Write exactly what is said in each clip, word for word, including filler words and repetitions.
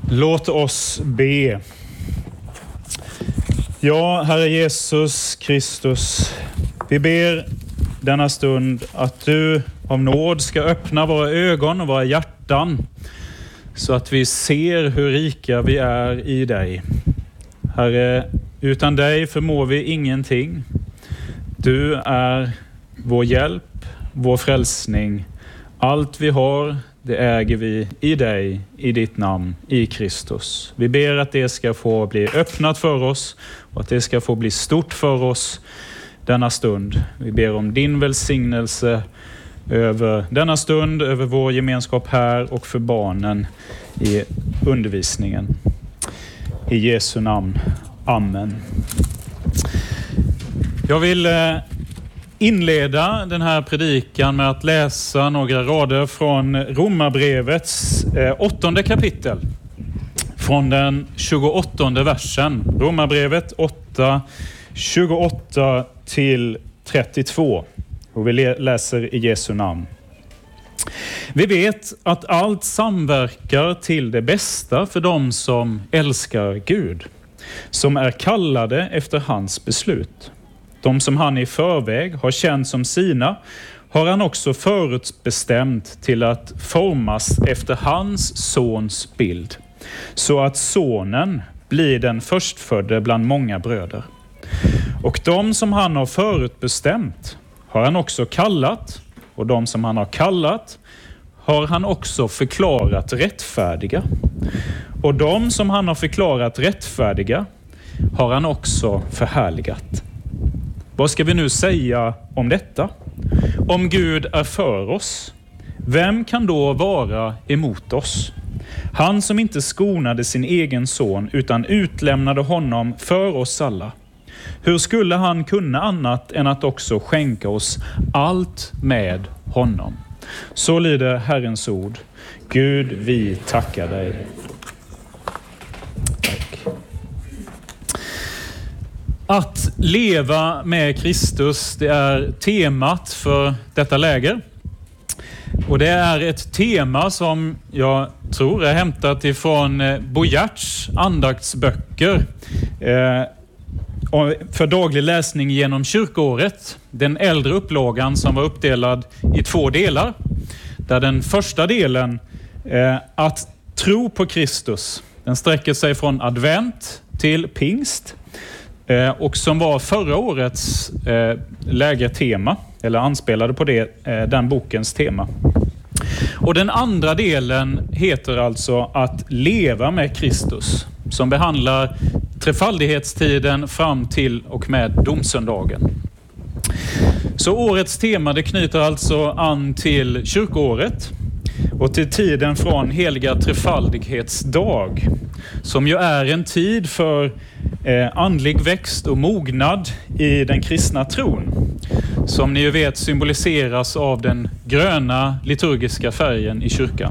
Låt oss be. Ja, Herre Jesus Kristus, vi ber denna stund att du av nåd ska öppna våra ögon och våra hjärtan så att vi ser hur rika vi är i dig. Herre, utan dig förmår vi ingenting. Du är vår hjälp, vår frälsning. Allt vi har, det äger vi i dig, i ditt namn, i Kristus. Vi ber att det ska få bli öppnat för oss och att det ska få bli stort för oss denna stund. Vi ber om din välsignelse över denna stund, över vår gemenskap här och för barnen i undervisningen. I Jesu namn. Amen. Jag vill inleda den här predikan med att läsa några rader från Romarbrevets åttonde kapitel. Från den tjugoåttonde versen. Romarbrevet åtta, tjugoåtta till trettiotvå. Och vi läser i Jesu namn. Vi vet att allt samverkar till det bästa för dem som älskar Gud, som är kallade efter hans beslut. De som han i förväg har känt som sina har han också förutbestämt till att formas efter hans sons bild, så att sonen blir den förstfödde bland många bröder. Och de som han har förutbestämt har han också kallat, och de som han har kallat har han också förklarat rättfärdiga. Och de som han har förklarat rättfärdiga har han också förhärligat. Vad ska vi nu säga om detta? Om Gud är för oss, vem kan då vara emot oss? Han som inte skonade sin egen son utan utlämnade honom för oss alla. Hur skulle han kunna annat än att också skänka oss allt med honom? Så lyder Herrens ord. Gud, vi tackar dig. Tack. Att leva med Kristus, det är temat för detta läger. Och det är ett tema som jag tror är hämtat ifrån Boyards andaktsböcker för daglig läsning genom kyrkoåret. Den äldre upplagan som var uppdelad i två delar. Där den första delen, att tro på Kristus, den sträcker sig från advent till pingst. Och som var förra årets lägertema, eller anspelade på det, den bokens tema. Och den andra delen heter alltså att leva med Kristus, som behandlar trefaldighetstiden fram till och med domsöndagen. Så årets tema, det knyter alltså an till kyrkoåret och till tiden från heliga trefaldighetsdag, som ju är en tid för eh, andlig växt och mognad i den kristna tron, som ni ju vet symboliseras av den gröna liturgiska färgen i kyrkan.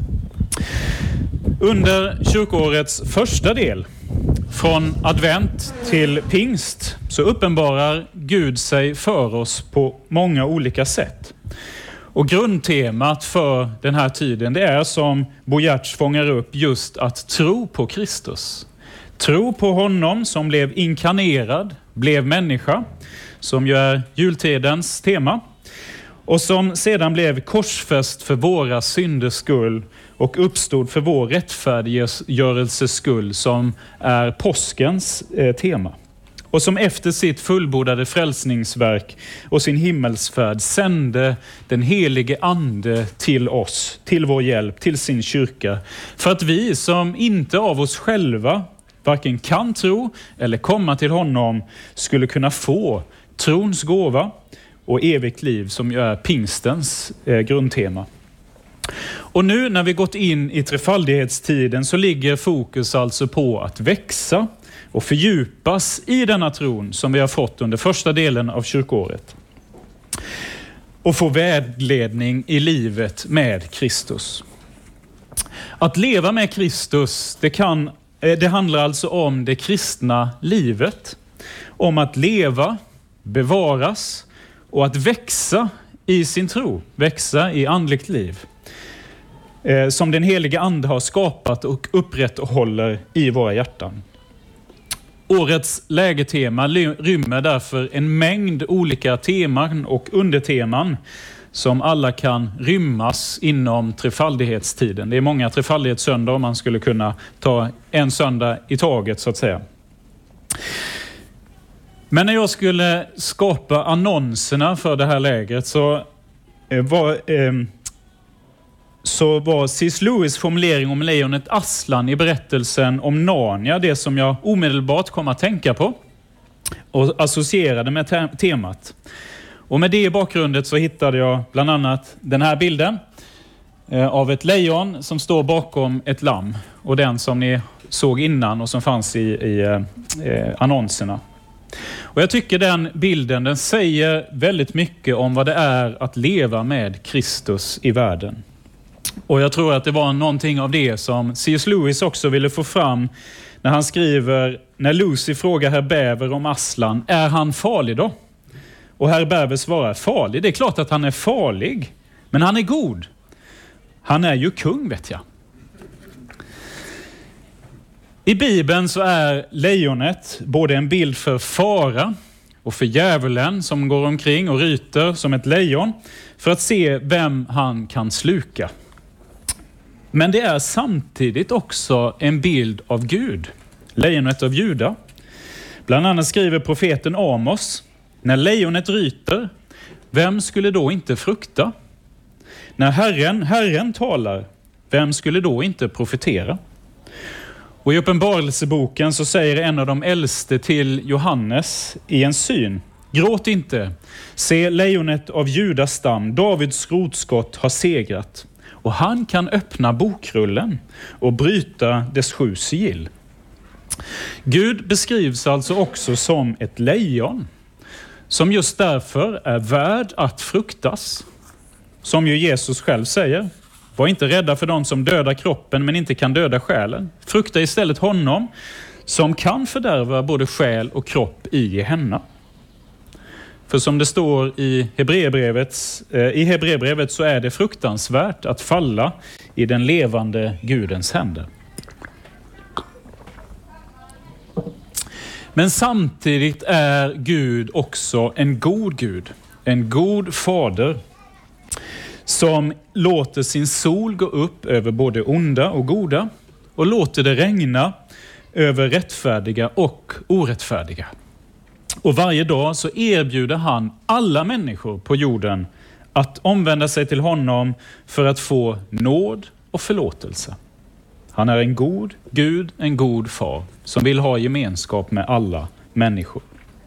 Under kyrkoårets första del, från advent till pingst, så uppenbarar Gud sig för oss på många olika sätt. Och grundtemat för den här tiden, det är som Boyards fångar upp, just att tro på Kristus. Tro på honom som blev inkarnerad, blev människa, som ju är jultidens tema. Och som sedan blev korsfäst för våra synders skull och uppstod för vår rättfärdiggörelses skull, som är påskens eh, tema. Och som efter sitt fullbordade frälsningsverk och sin himmelsfärd sände den helige ande till oss, till vår hjälp, till sin kyrka. För att vi som inte av oss själva varken kan tro eller komma till honom skulle kunna få trons gåva och evigt liv, som ju är pingstens eh, grundtema. Och nu när vi gått in i trefaldighetstiden så ligger fokus alltså på att växa och fördjupas i denna tron som vi har fått under första delen av kyrkoåret. Och få vägledning i livet med Kristus. Att leva med Kristus, det, kan, det handlar alltså om det kristna livet. Om att leva, bevaras och att växa i sin tro, växa i andligt liv. eh, som den heliga ande har skapat och upprätthåller i våra hjärtan. Årets lägetema rymmer därför en mängd olika teman och underteman som alla kan rymmas inom trefaldighetstiden. Det är många trefaldighetssöndagar om man skulle kunna ta en söndag i taget så att säga. Men när jag skulle skapa annonserna för det här lägret så var, eh, så var C S. Lewis formulering om lejonet Aslan i berättelsen om Narnia det som jag omedelbart kom att tänka på och associerade med te- temat. Och med det i bakgrunden så hittade jag bland annat den här bilden eh, av ett lejon som står bakom ett lamm. Och den som ni såg innan och som fanns i, i eh, annonserna. Och jag tycker den bilden den säger väldigt mycket om vad det är att leva med Kristus i världen. Och jag tror att det var någonting av det som C S. Lewis också ville få fram när han skriver: när Lucy frågar herr Bäver om Aslan, är han farlig då? Och herr Bäver svarar, farlig? Det är klart att han är farlig, men han är god. Han är ju kung, vet jag. I Bibeln så är lejonet både en bild för fara och för djävulen som går omkring och ryter som ett lejon för att se vem han kan sluka. Men det är samtidigt också en bild av Gud, lejonet av Juda. Bland annat skriver profeten Amos: när lejonet ryter, vem skulle då inte frukta? När Herren, Herren talar, vem skulle då inte profetera? Och i Uppenbarelseboken så säger en av de äldste till Johannes i en syn: gråt inte, se lejonet av Judas stam, Davids rotskott har segrat. Och han kan öppna bokrullen och bryta dess sju sigill. Gud beskrivs alltså också som ett lejon, som just därför är värd att fruktas. Som ju Jesus själv säger: var inte rädda för de som dödar kroppen men inte kan döda själen. Frukta istället honom som kan fördärva både själ och kropp i Gehenna. För som det står i Hebreerbrevet, eh, i Hebreerbrevet så är det fruktansvärt att falla i den levande Gudens händer. Men samtidigt är Gud också en god Gud, en god fader som låter sin sol gå upp över både onda och goda och låter det regna över rättfärdiga och orättfärdiga. Och varje dag så erbjuder han alla människor på jorden att omvända sig till honom för att få nåd och förlåtelse. Han är en god Gud, en god far som vill ha gemenskap med alla människor.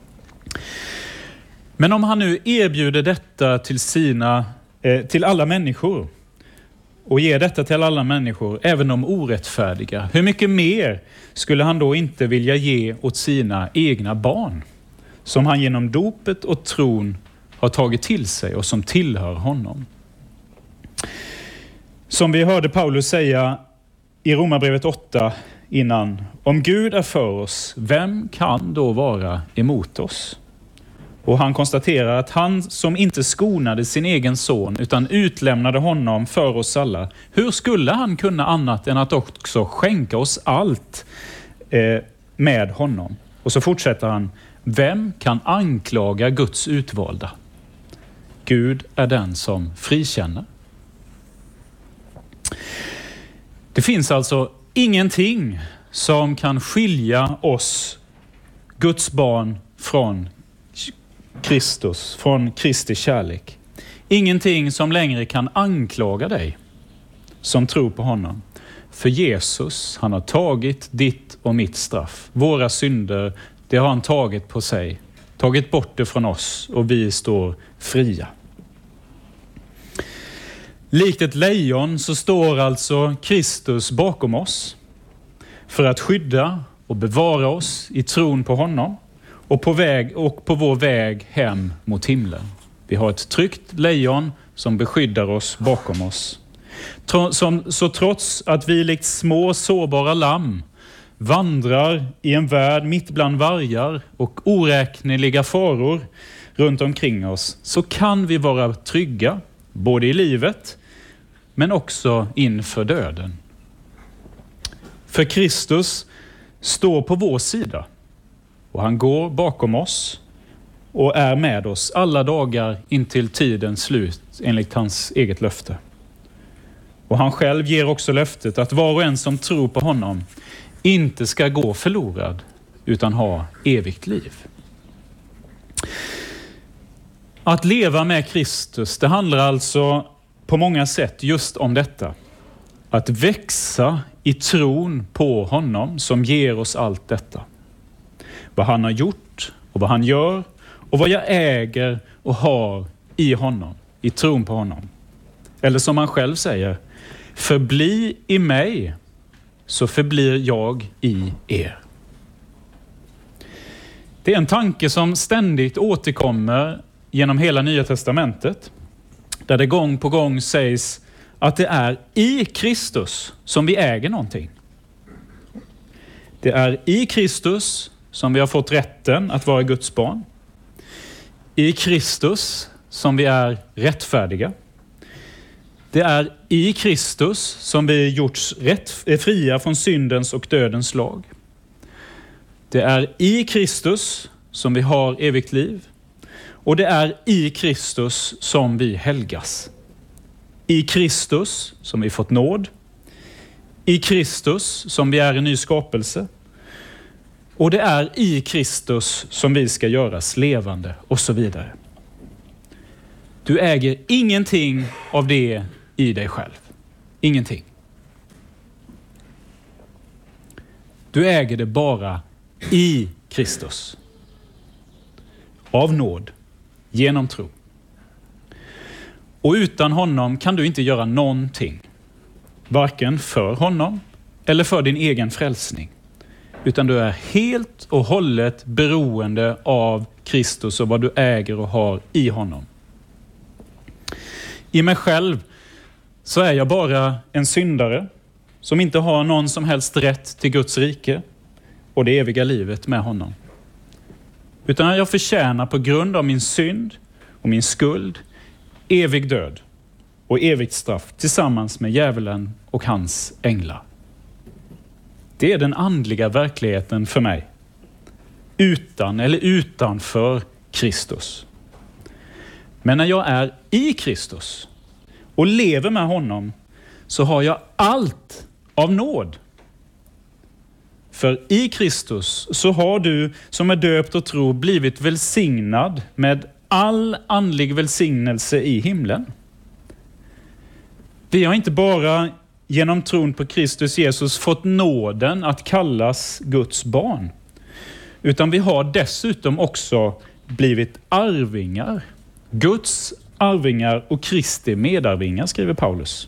Men om han nu erbjuder detta till sina eh, till alla människor och ger detta till alla människor, även de orättfärdiga, hur mycket mer skulle han då inte vilja ge åt sina egna barn som han genom dopet och tron har tagit till sig och som tillhör honom? Som vi hörde Paulus säga i Romarbrevet åtta innan: om Gud är för oss, vem kan då vara emot oss? Och han konstaterar att han som inte skonade sin egen son utan utlämnade honom för oss alla, hur skulle han kunna annat än att också skänka oss allt eh, med honom? Och så fortsätter han: vem kan anklaga Guds utvalda? Gud är den som frikänner. Det finns alltså ingenting som kan skilja oss, Guds barn, från Kristus, från Kristi kärlek. Ingenting som längre kan anklaga dig som tror på honom. För Jesus, han har tagit ditt och mitt straff. Våra synder, det har han tagit på sig. Tagit bort det från oss och vi står fria. Likt ett lejon så står alltså Kristus bakom oss för att skydda och bevara oss i tron på honom och på, väg, och på vår väg hem mot himlen. Vi har ett tryggt lejon som beskyddar oss bakom oss. Så trots att vi likt små sårbara lamm vandrar i en värld mitt bland vargar och oräkneliga faror runt omkring oss, så kan vi vara trygga både i livet men också inför döden. För Kristus står på vår sida och han går bakom oss och är med oss alla dagar intill tidens slut enligt hans eget löfte. Och han själv ger också löftet att var och en som tror på honom inte ska gå förlorad utan ha evigt liv. Att leva med Kristus, det handlar alltså på många sätt just om detta. Att växa i tron på honom som ger oss allt detta. Vad han har gjort och vad han gör och vad jag äger och har i honom, i tron på honom. Eller som han själv säger, förbli i mig så förblir jag i er. Det är en tanke som ständigt återkommer genom hela Nya testamentet. Där det gång på gång sägs att det är i Kristus som vi äger någonting. Det är i Kristus som vi har fått rätten att vara Guds barn. I Kristus som vi är rättfärdiga. Det är i Kristus som vi gjorts rätt, fria från syndens och dödens lag. Det är i Kristus som vi har evigt liv. Och det är i Kristus som vi helgas. I Kristus som vi fått nåd. I Kristus som vi är en ny skapelse. Och det är i Kristus som vi ska göras levande och så vidare. Du äger ingenting av det i dig själv. Ingenting. Du äger det bara i Kristus. Av nåd. Genom tro. Och utan honom kan du inte göra någonting. Varken för honom eller för din egen frälsning. Utan du är helt och hållet beroende av Kristus och vad du äger och har i honom. I mig själv så är jag bara en syndare som inte har någon som helst rätt till Guds rike och det eviga livet med honom. Utan jag förtjänar på grund av min synd och min skuld evig död och evigt straff tillsammans med djävulen och hans änglar. Det är den andliga verkligheten för mig. Utan eller utanför Kristus. Men när jag är i Kristus och lever med honom så har jag allt av nåd. För i Kristus så har du som är döpt och tror blivit välsignad med all andlig välsignelse i himlen. Vi har inte bara genom tron på Kristus Jesus fått nåden att kallas Guds barn. Utan vi har dessutom också blivit arvingar. Guds arvingar och Kristi medarvingar, skriver Paulus.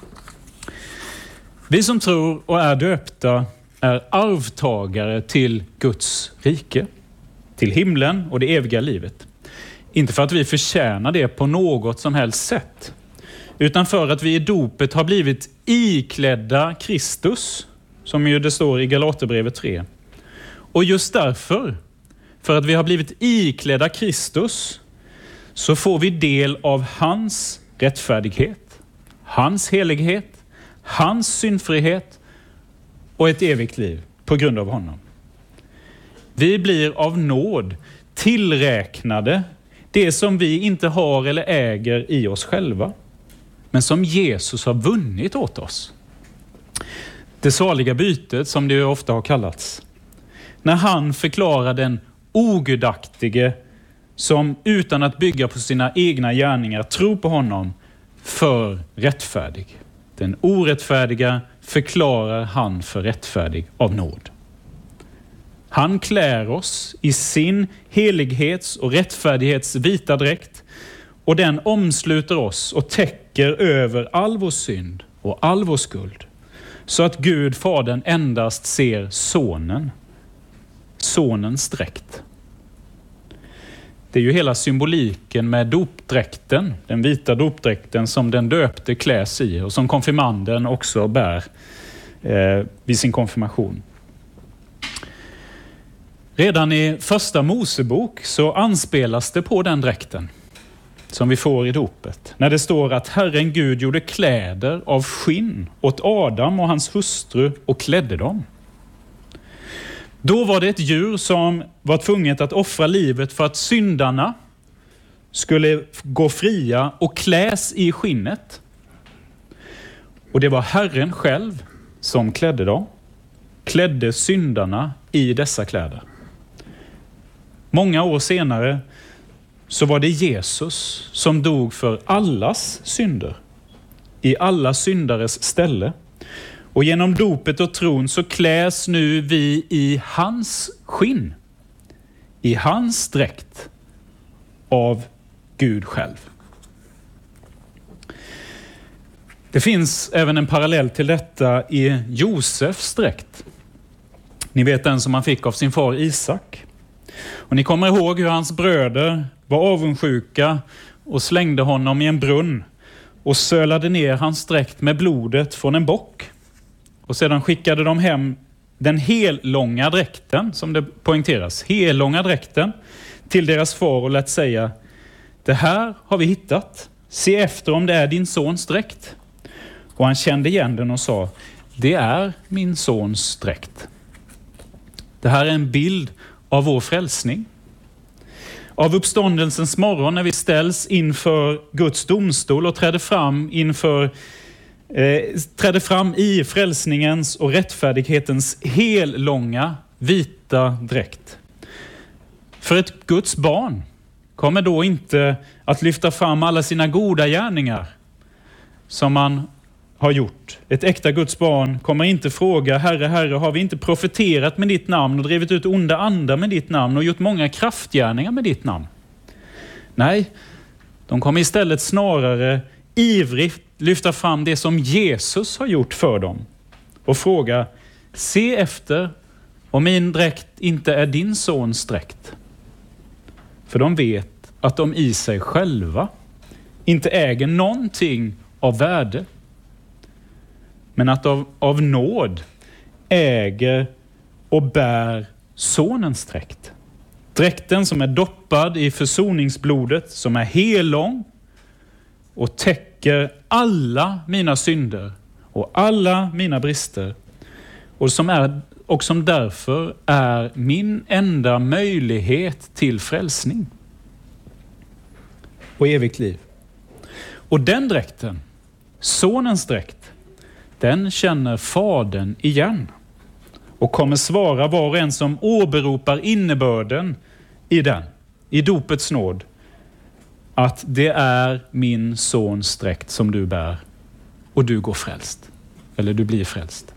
Vi som tror och är döpta är arvtagare till Guds rike, till himlen och det eviga livet. Inte för att vi förtjänar det på något som helst sätt, utan för att vi i dopet har blivit iklädda Kristus, som ju det står i Galaterbrevet tre. Och just därför, för att vi har blivit iklädda Kristus, så får vi del av hans rättfärdighet, hans helighet, hans syndfrihet och ett evigt liv på grund av honom. Vi blir av nåd tillräknade det som vi inte har eller äger i oss själva, men som Jesus har vunnit åt oss. Det saliga bytet, som det ofta har kallats. När han förklarar den ogudaktige som utan att bygga på sina egna gärningar tror på honom för rättfärdig. Den orättfärdiga förklarar han för rättfärdig av nåd. Han klär oss i sin helighets- och rättfärdighets vita dräkt och den omsluter oss och täcker över all vår synd och all vår skuld. Så att Gud, Fadern, endast ser sonen. Sonens dräkt. Det är ju hela symboliken med dopdräkten, den vita dopdräkten som den döpte kläs i och som konfirmanden också bär eh, vid sin konfirmation. Redan i första Mosebok så anspelas det på den dräkten. som vi får i dopet. När det står att Herren Gud gjorde kläder av skinn åt Adam och hans hustru och klädde dem. Då var det ett djur som var tvunget att offra livet för att syndarna skulle gå fria och kläs i skinnet. Och det var Herren själv som klädde dem. Klädde syndarna i dessa kläder. Många år senare så var det Jesus som dog för allas synder. I alla syndares ställe. Och genom dopet och tron så kläs nu vi i hans skinn. I hans dräkt av Gud själv. Det finns även en parallell till detta i Josefs dräkt. Ni vet den som han fick av sin far Isak. Och ni kommer ihåg hur hans bröder var avundsjuka och slängde honom i en brunn och sölade ner hans dräkt med blodet från en bock. Och sedan skickade de hem den hellånga dräkten, som det poängteras, hellånga dräkten till deras far och lät säga: det här har vi hittat. Se efter om det är din sons dräkt. Och han kände igen den och sa: det är min sons dräkt. Det här är en bild av vår frälsning. Av uppståndelsens morgon när vi ställs inför Guds domstol och träder fram inför eh, träder fram i frälsningens och rättfärdighetens hellånga vita dräkt. För ett Guds barn kommer då inte att lyfta fram alla sina goda gärningar som man har gjort. Ett äkta Guds barn kommer inte fråga: Herre, Herre, har vi inte profeterat med ditt namn och drivit ut onda andar med ditt namn och gjort många kraftgärningar med ditt namn? Nej, de kommer istället snarare ivrigt lyfta fram det som Jesus har gjort för dem och fråga: se efter om min dräkt inte är din sons dräkt. För de vet att de i sig själva inte äger någonting av värde, men att av, av nåd äger och bär sonens dräkt. Dräkten som är doppad i försoningsblodet, som är hellång och täcker alla mina synder och alla mina brister, och som, är, och som därför är min enda möjlighet till frälsning och evigt liv. Och den dräkten, sonens dräkt, den känner fadern igen och kommer svara var och en som åberopar innebörden i den, i dopets nåd, att det är min sons dräkt som du bär och du går frälst. Eller du blir frälst.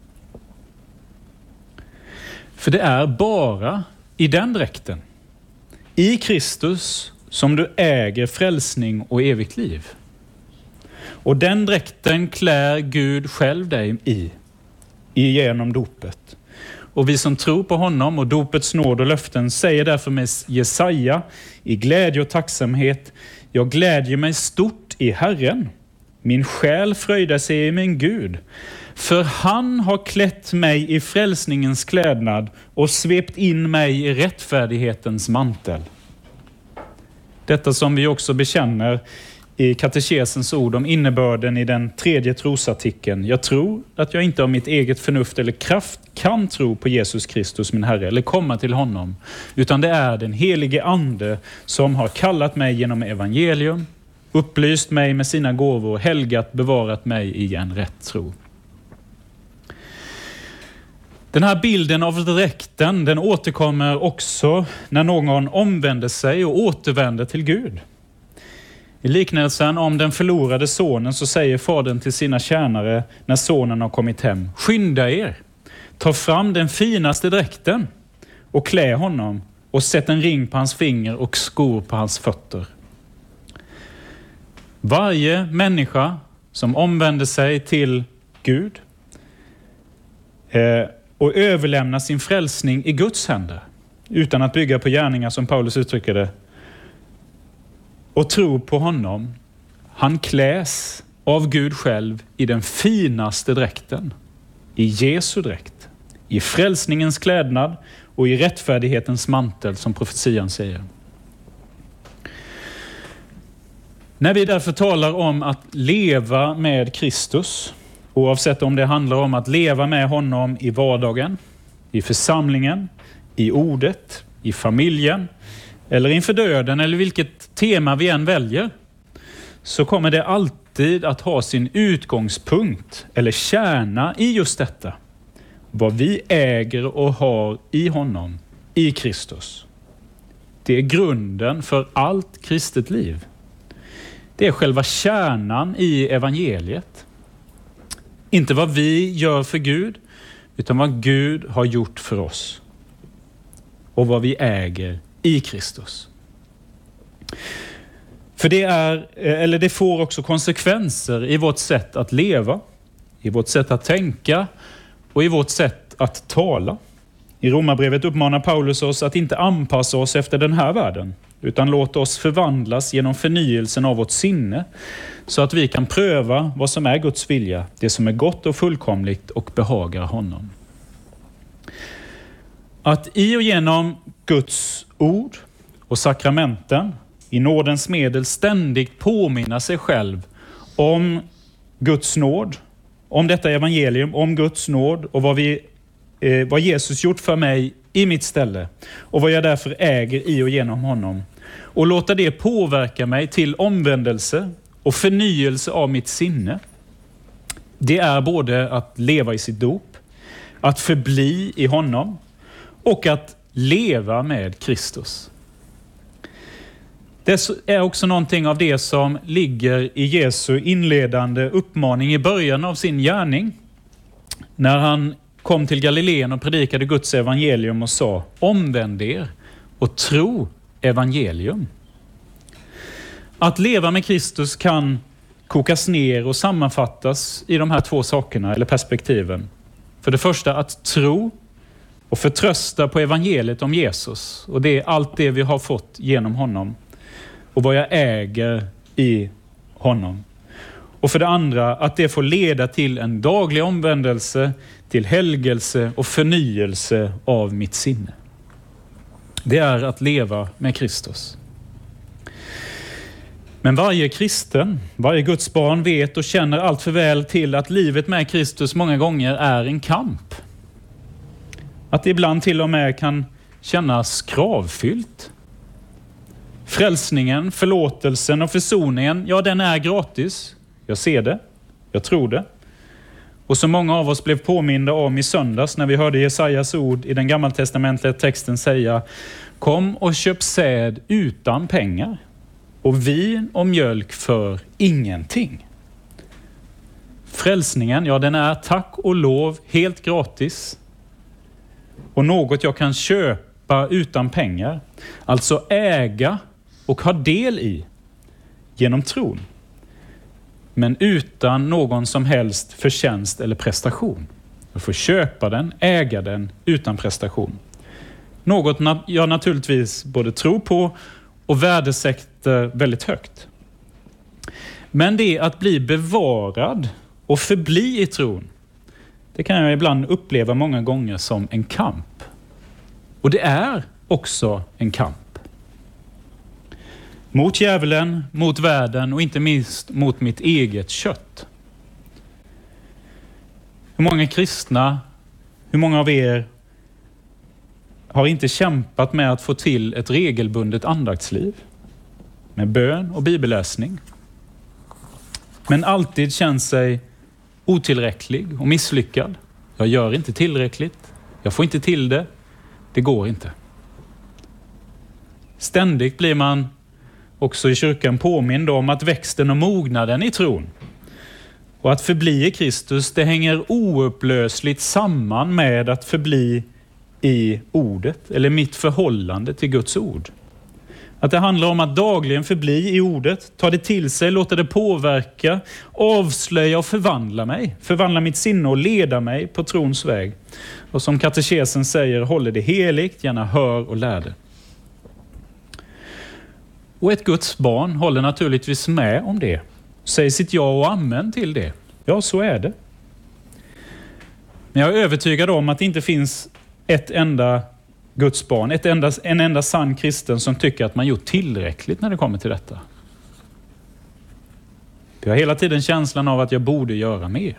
För det är bara i den dräkten, i Kristus, som du äger frälsning och evigt liv. Och den dräkten klär Gud själv dig i, genom dopet. Och vi som tror på honom och dopets nåd och löften säger därför med Jesaja i glädje och tacksamhet: jag glädjer mig stort i Herren. Min själ fröjdar sig i min Gud. För han har klätt mig i frälsningens klädnad och svept in mig i rättfärdighetens mantel. Detta som vi också bekänner i katekesens ord om innebörden i den tredje trosartikeln. Jag tror att jag inte av mitt eget förnuft eller kraft kan tro på Jesus Kristus min Herre eller komma till honom, utan det är den helige ande som har kallat mig genom evangelium, upplyst mig med sina gåvor, helgat, bevarat mig i en rätt tro. Den här bilden av dräkten, den återkommer också när någon omvänder sig och återvänder till Gud. I liknelsen om den förlorade sonen så säger fadern till sina tjänare när sonen har kommit hem: skynda er, ta fram den finaste dräkten och klä honom och sätt en ring på hans finger och skor på hans fötter. Varje människa som omvänder sig till Gud eh, och överlämnar sin frälsning i Guds händer utan att bygga på gärningar, som Paulus uttrycker det, och tro på honom, han kläs av Gud själv i den finaste dräkten, i Jesu dräkt, i frälsningens klädnad och i rättfärdighetens mantel, som profetian säger. När vi därför talar om att leva med Kristus, oavsett om det handlar om att leva med honom i vardagen, i församlingen, i ordet, i familjen eller inför döden eller vilket tema vi än väljer, så kommer det alltid att ha sin utgångspunkt eller kärna i just detta. Vad vi äger och har i honom, i Kristus. Det är grunden för allt kristet liv. Det är själva kärnan i evangeliet. Inte vad vi gör för Gud, utan vad Gud har gjort för oss. Och vad vi äger i Kristus. För det är, eller det får också konsekvenser i vårt sätt att leva, i vårt sätt att tänka och i vårt sätt att tala. I Romarbrevet uppmanar Paulus oss att inte anpassa oss efter den här världen, utan låta oss förvandlas genom förnyelsen av vårt sinne, så att vi kan pröva vad som är Guds vilja, det som är gott och fullkomligt och behagar honom. Att i och genom Guds ord och sakramenten i nådens medel ständigt påminna sig själv om Guds nåd, om detta evangelium, om Guds nåd och vad, vi, eh, vad Jesus gjort för mig i mitt ställe och vad jag därför äger i och genom honom. Och låta det påverka mig till omvändelse och förnyelse av mitt sinne. Det är både att leva i sitt dop, att förbli i honom och att leva med Kristus. Det är också någonting av det som ligger i Jesu inledande uppmaning i början av sin gärning. När han kom till Galileen och predikade Guds evangelium och sa: omvänd er och tro evangelium. Att leva med Kristus kan kokas ner och sammanfattas i de här två sakerna eller perspektiven. För det första att tro och förtrösta på evangeliet om Jesus. Och det är allt det vi har fått genom honom. Och vad jag äger i honom. Och för det andra att det får leda till en daglig omvändelse, till helgelse och förnyelse av mitt sinne. Det är att leva med Kristus. Men varje kristen, varje Guds barn vet och känner allt för väl till att livet med Kristus många gånger är en kamp. Att det ibland till och med kan kännas kravfyllt. Frälsningen, förlåtelsen och försoningen, ja, den är gratis. Jag ser det, jag tror det. Och så många av oss blev påminda om i söndags när vi hörde Jesajas ord i den gammaltestamentliga texten säga: kom och köp säd utan pengar och vin och mjölk för ingenting. Frälsningen, ja, den är tack och lov helt gratis och något jag kan köpa utan pengar, alltså äga och ha del i genom tron, men utan någon som helst förtjänst eller prestation. Jag får köpa den, äga den utan prestation. Något jag naturligtvis både tror på och värdesätter väldigt högt. Men det att bli bevarad och förbli i tron, det kan jag ibland uppleva många gånger som en kamp. Och det är också en kamp. Mot djävulen, mot världen och inte minst mot mitt eget kött. Hur många kristna, hur många av er har inte kämpat med att få till ett regelbundet andaktsliv med bön och bibelläsning, men alltid känt sig otillräcklig och misslyckad? Jag gör inte tillräckligt, jag får inte till det, det går inte. Ständigt blir man också i kyrkan påmind om att växten och mognaden i tron och att förbli i Kristus, det hänger oupplösligt samman med att förbli i ordet eller mitt förhållande till Guds ord. Att det handlar om att dagligen förbli i ordet, ta det till sig, låta det påverka, avslöja och förvandla mig. Förvandla mitt sinne och leda mig på trons väg. Och som katekesen säger, håller det heligt, gärna hör och lär det. Och ett Guds barn håller naturligtvis med om det. Säger sitt ja och amen till det. Ja, så är det. Men jag är övertygad om att det inte finns ett enda Guds barn, ett enda, en enda sann kristen som tycker att man gjort tillräckligt när det kommer till detta. Jag har hela tiden känslan av att jag borde göra mer.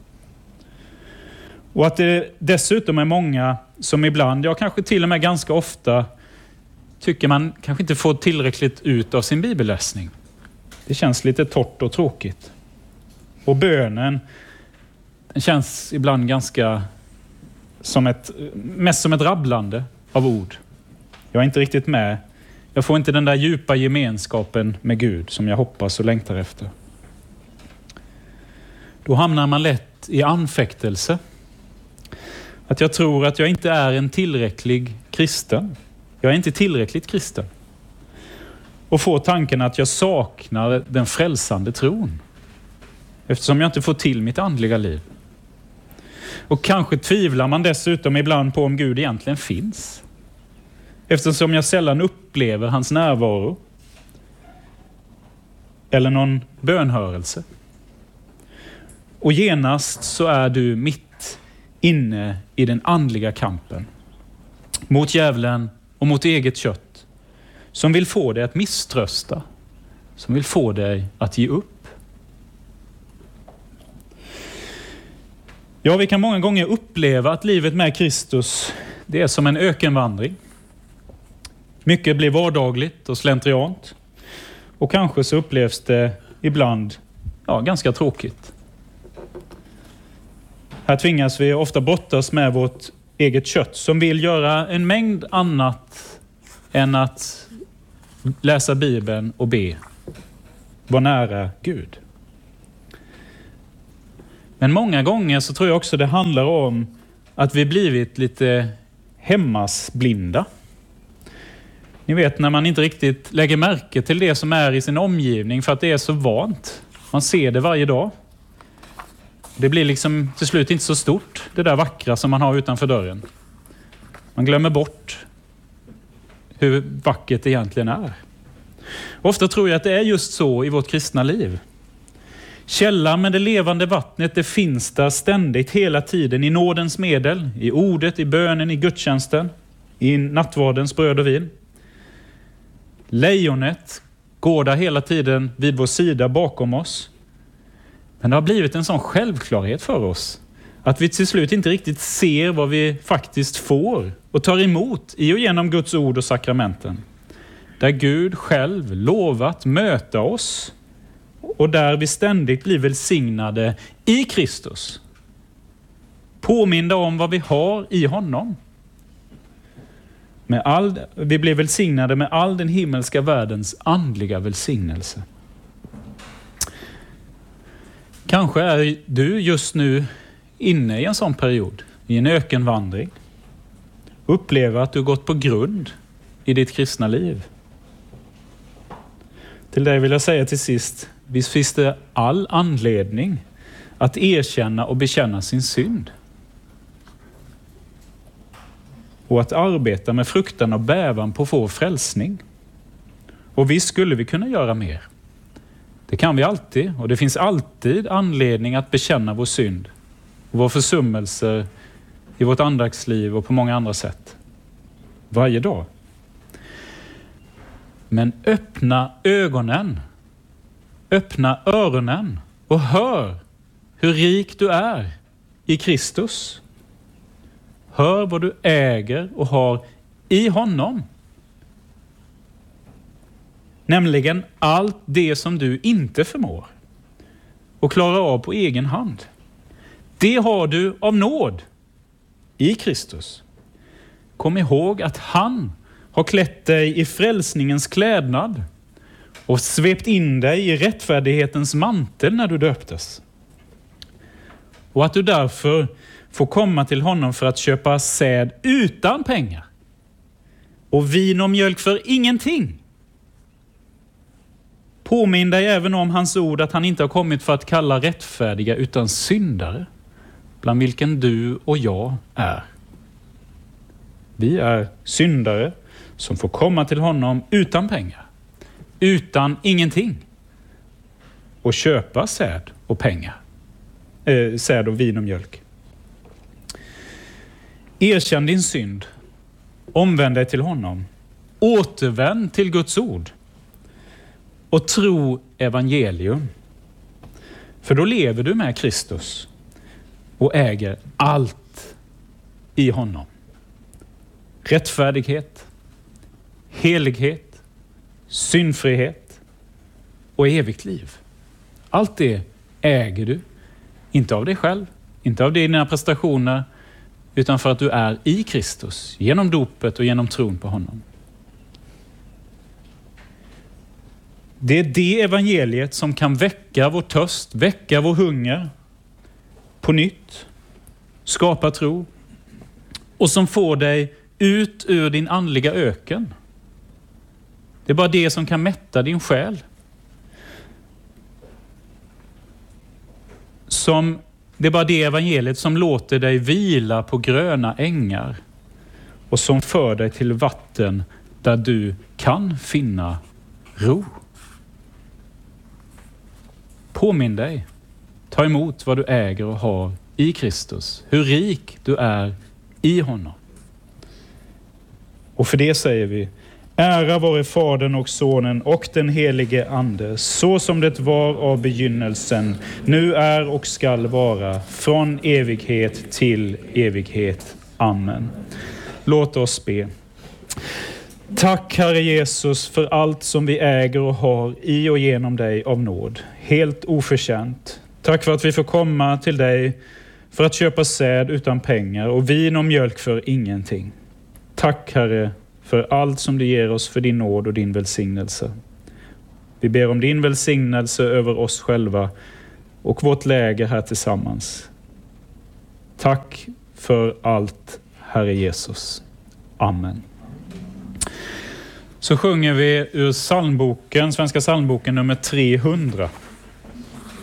Och att det dessutom är många som ibland, ja kanske till och med ganska ofta, tycker man kanske inte får tillräckligt ut av sin bibelläsning. Det känns lite torrt och tråkigt. Och bönen, den känns ibland ganska som ett, mest som ett rabblande av ord. Jag är inte riktigt med. Jag får inte den där djupa gemenskapen med Gud som jag hoppas och längtar efter. Då hamnar man lätt i anfäktelse. Att jag tror att jag inte är en tillräcklig kristen. Jag är inte tillräckligt kristen. Och får tanken att jag saknar den frälsande tron. Eftersom jag inte får till mitt andliga liv. Och kanske tvivlar man dessutom ibland på om Gud egentligen finns. Eftersom jag sällan upplever hans närvaro. Eller någon bönhörelse. Och genast så är du mitt inne i den andliga kampen. Mot djävulen och mot eget kött. Som vill få dig att misströsta. Som vill få dig att ge upp. Ja, vi kan många gånger uppleva att livet med Kristus, det är som en ökenvandring. Mycket blir vardagligt och slentriant. Och kanske så upplevs det ibland ja, ganska tråkigt. Här tvingas vi ofta brottas med vårt eget kött som vill göra en mängd annat än att läsa Bibeln och be. Vara nära Gud. Men många gånger så tror jag också det handlar om att vi blivit lite hemmasblinda. Ni vet när man inte riktigt lägger märke till det som är i sin omgivning för att det är så vant. Man ser det varje dag. Det blir liksom till slut inte så stort, det där vackra som man har utanför dörren. Man glömmer bort hur vackert det egentligen är. Ofta tror jag att det är just så i vårt kristna liv. Källan med det levande vattnet, det finns där ständigt hela tiden i nådens medel, i ordet, i bönen, i gudstjänsten, i nattvardens bröd och vin. Lejonet går där hela tiden vid vår sida bakom oss. Men det har blivit en sån självklarhet för oss att vi till slut inte riktigt ser vad vi faktiskt får och tar emot i och genom Guds ord och sakramenten. Där Gud själv lovat möta oss och där vi ständigt blir välsignade i Kristus. Påminda om vad vi har i honom. Med all, vi blir välsignade med all den himmelska världens andliga välsignelse. Kanske är du just nu inne i en sån period, i en ökenvandring. Upplever att du gått på grund i ditt kristna liv. Till dig vill jag säga till sist, visst finns det all anledning att erkänna och bekänna sin synd. Och att arbeta med fruktan och bävan på vår frälsning. Och visst skulle vi kunna göra mer. Det kan vi alltid, och det finns alltid anledning att bekänna vår synd och våra försummelser i vårt andaktsliv och på många andra sätt. Varje dag. Men öppna ögonen, öppna öronen och hör hur rik du är i Kristus. Hör vad du äger och har i honom. Nämligen allt det som du inte förmår och klarar av på egen hand. Det har du av nåd i Kristus. Kom ihåg att han har klätt dig i frälsningens klädnad och svept in dig i rättfärdighetens mantel när du döptes. Och att du därför får komma till honom för att köpa säd utan pengar och vin och mjölk för ingenting. Påminn dig även om hans ord att han inte har kommit för att kalla rättfärdiga utan syndare, bland vilken du och jag är. Vi är syndare som får komma till honom utan pengar, utan ingenting, och köpa säd och pengar, äh, säd och vin och mjölk. Erkänn din synd, omvänd dig till honom, återvänd till Guds ord och tro evangelium. För då lever du med Kristus och äger allt i honom. Rättfärdighet, helighet, syndfrihet och evigt liv. Allt det äger du, inte av dig själv, inte av dina prestationer, utan för att du är i Kristus, genom dopet och genom tron på honom. Det är det evangeliet som kan väcka vår törst, väcka vår hunger på nytt, skapa tro och som får dig ut ur din andliga öken. Det är bara det som kan mätta din själ. Som, det är bara det evangeliet som låter dig vila på gröna ängar och som för dig till vatten där du kan finna ro. Påminn dig, ta emot vad du äger och har i Kristus, hur rik du är i honom. Och för det säger vi: ära vare Fadern och Sonen och den helige Ande, så som det var av begynnelsen, nu är och skall vara, från evighet till evighet. Amen. Låt oss be. Tack Herre Jesus för allt som vi äger och har i och genom dig av nåd, helt oförtjänt. Tack för att vi får komma till dig för att köpa säd utan pengar och vin och mjölk för ingenting. Tack Herre för allt som du ger oss, för din nåd och din välsignelse. Vi ber om din välsignelse över oss själva och vårt läge här tillsammans. Tack för allt, Herre Jesus. Amen. Så sjunger vi ur psalmboken, Svenska psalmboken nummer trehundra.